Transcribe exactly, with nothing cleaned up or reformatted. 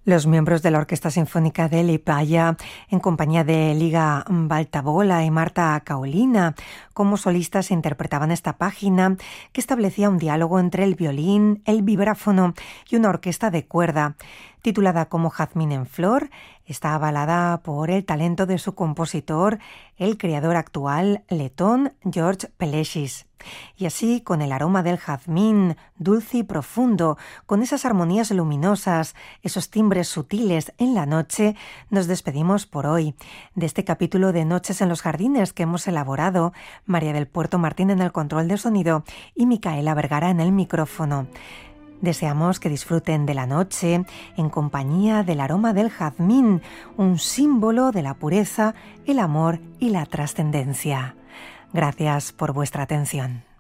Los miembros de la Orquesta Sinfónica de Liepāja, en compañía de Liga Valtabola y Marta Kaolina, como solistas interpretaban esta página que establecía un diálogo entre el violín, el vibráfono y una orquesta de cuerda. Titulada como Jazmín en flor, está avalada por el talento de su compositor, el creador actual letón George Peleschis. Y así, con el aroma del jazmín, dulce y profundo, con esas armonías luminosas, esos timbres sutiles en la noche, nos despedimos por hoy de este capítulo de Noches en los Jardines que hemos elaborado María del Puerto Martín en el control de sonido y Micaela Vergara en el micrófono. Deseamos que disfruten de la noche en compañía del aroma del jazmín, un símbolo de la pureza, el amor y la trascendencia. Gracias por vuestra atención.